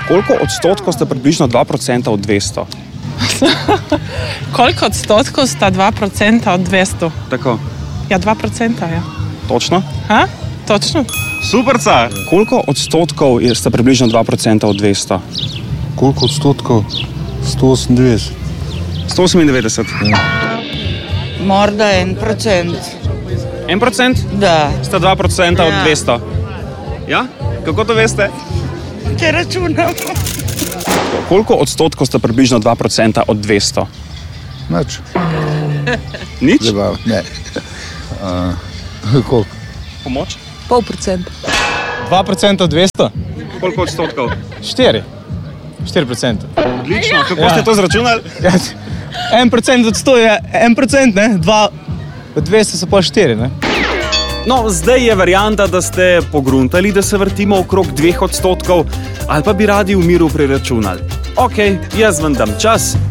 Koliko odstotkov sta približno 2% od 200? Koliko odstotkov sta 2% od 200? Tako. Ja, 2%, ja. Točno? Ha? Točno? Superca! Koliko odstotkov sta približno 2% od 200? Koliko odstotkov? 198. 198. Morda 1%. 1%? Da. Sta 2% od 200. Ja? Kako to veste? Če računam. Koliko odstotkov sta približno 2% od 200? Nič. Nič? Zabav, ne. Koliko? Pomoč? 0,5%. 2% od 200? Koliko odstotkov? 4%. Odlično. Kako ste to zračunali? 1% od 100 je 1%, ne? 2 od 200 so pa 4, ne? No, zdaj je varianta, da ste pogruntali, da se vrtimo okrog 2 odstotkov, ali pa bi radi v miru preračunali. Ok, jaz vam dam čas,